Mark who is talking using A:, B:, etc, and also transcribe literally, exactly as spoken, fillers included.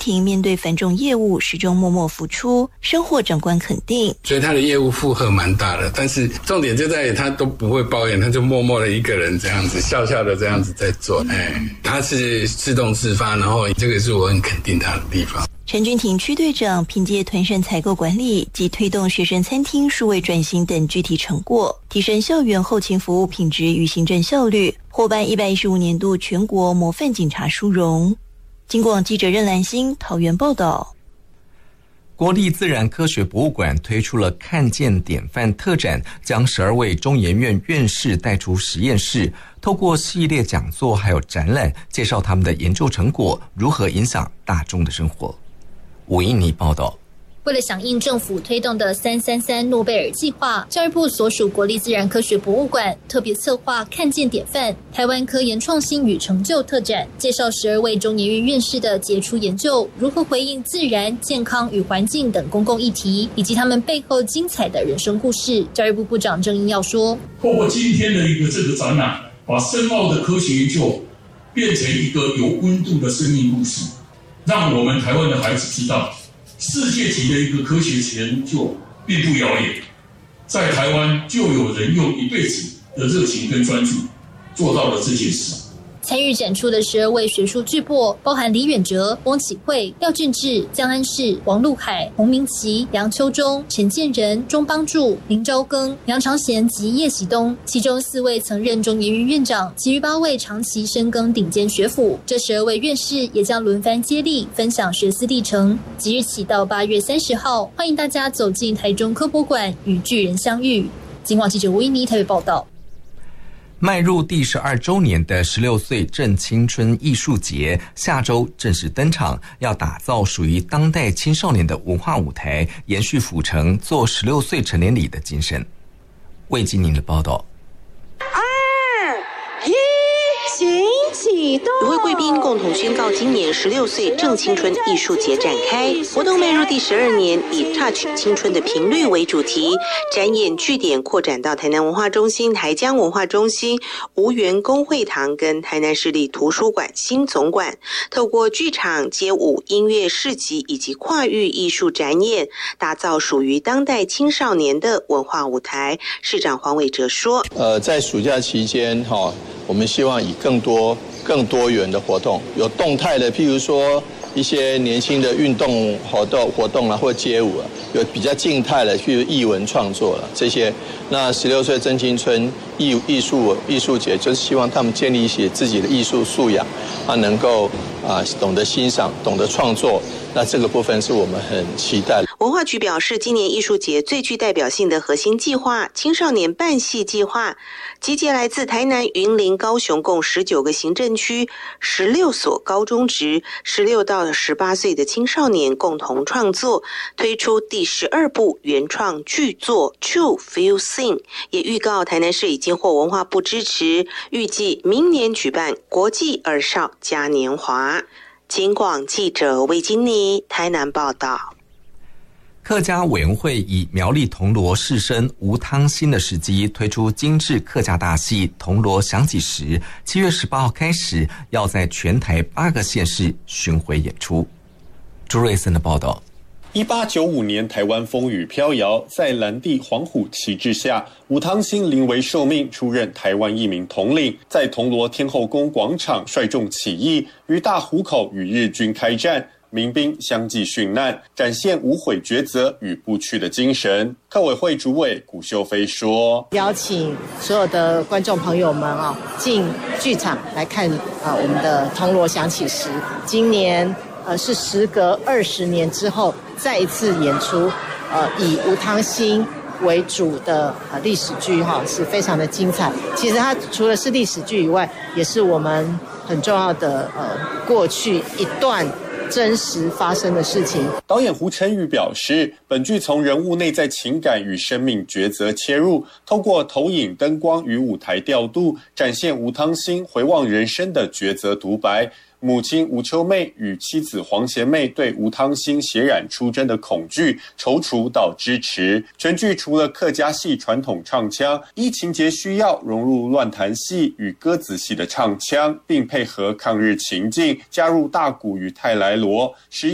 A: 庭面对繁重业务始终默默付出，深获长官肯定。
B: 所以他的业务负荷蛮大的，但是重点就在于他都不会抱怨，他就默默的一个人这样子笑笑的这样子在做。哎，他是自动自发，然后这个是我很肯定他的地方。
A: 陈君庭区队长凭借团膳采购管理及推动学生餐厅数位转型等具体成果，提升校园后勤服务品质与行政效率，获颁一百一十五年度全国模范警察殊荣。经广记者任兰心桃园报道。
C: 国立自然科学博物馆推出了看见典范特展，将十二位中研院院士带出实验室，透过系列讲座还有展览，介绍他们的研究成果如何影响大众的生活。吴映妮报道。
D: 为了响应政府推动的三三三诺贝尔计划，教育部所属国立自然科学博物馆特别策划看见典范台湾科研创新与成就特展，介绍十二位中研院院士的杰出研究如何回应自然、健康与环境等公共议题，以及他们背后精彩的人生故事。教育部部长郑英耀说，
E: 透过今天的一个这个展览，把深奥的科学研究变成一个有温度的生命故事，让我们台湾的孩子知道世界级的一个科学研究并不遥远，在台湾就有人用一辈子的热情跟专注做到了这件事。
D: 参与展出的十二位学术巨擘，包含李远哲、翁启惠、廖俊志、江安世、王陆海、洪明奇、杨秋中、陈建仁、钟邦柱、林昭庚、杨长贤及叶喜东。其中四位曾任中研院院长，其余八位长期深耕顶尖学府。这十二位院士也将轮番接力分享学思历程。即日起到八月三十号，欢迎大家走进台中科博馆与巨人相遇。警广记者吴依妮台北报道。
C: 迈入第十二周年的十六岁正青春艺术节下周正式登场，要打造属于当代青少年的文化舞台，延续府城做十六岁成年礼的精神。魏金宁的报道。
F: 二一行启动，与会贵宾共同宣告今年十六岁正青春艺术节展开。活动迈入第十二年，以 Touch 青春的频率为主题，展演据点扩展到台南文化中心、台江文化中心、吴园公会堂跟台南市立图书馆新总馆，透过剧场、街舞、音乐、市集以及跨域艺术展演，打造属于当代青少年的文化舞台。市长黄伟哲说：“
G: 呃，在暑假期间，哈、哦，我们希望以更多。”更多元的活动，有动态的，譬如说一些年轻的运动活动活动啊，或街舞啊；有比较静态的，譬如艺文创作了这些。那十六岁正青春艺艺术艺术节，就是希望他们建立一些自己的艺术素养，啊，能够啊懂得欣赏，懂得创作。那这个部分是我们很期待的。
F: 文化局表示，今年艺术节最具代表性的核心计划——青少年办戏计划，集结来自台南、云林、高雄共十九个行政区、十六所高中职、十六到十八岁的青少年共同创作，推出第十二部原创剧作《True Feel Sing》，也预告台南市已经获文化部支持，预计明年举办国际儿少嘉年华。警广记者魏金妮台南报道。
C: 客家委员会以苗栗铜锣士绅吴汤兴的事迹，推出精致客家大戏《铜锣响起时》，七月十八号开始，要在全台八个县市巡回演出。朱瑞森的报道。
H: 一八九五年，台湾风雨飘摇，在蓝地黄虎旗帜下，吴汤兴临危受命，出任台湾一名统领，在铜锣天后宫广场率众起义，于大湖口与日军开战，民兵相继殉难，展现无悔抉择与不屈的精神。客委会主委古秀飞说：“
I: 邀请所有的观众朋友们啊，进剧场来看啊我们的铜锣响起时，今年。”呃，是时隔二十年之后再一次演出，呃，以吴汤兴为主的呃历史剧哈，是非常的精彩。其实它除了是历史剧以外，也是我们很重要的呃过去一段真实发生的事情。
H: 导演胡晨宇表示，本剧从人物内在情感与生命抉择切入，透过投影、灯光与舞台调度，展现吴汤兴回望人生的抉择独白。母亲吴秋妹与妻子黄贤妹对吴汤兴血染出征的恐惧踌躇到支持。全剧除了客家戏传统唱腔，依情节需要融入乱弹戏与歌子戏的唱腔，并配合抗日情境，加入大鼓与泰来锣。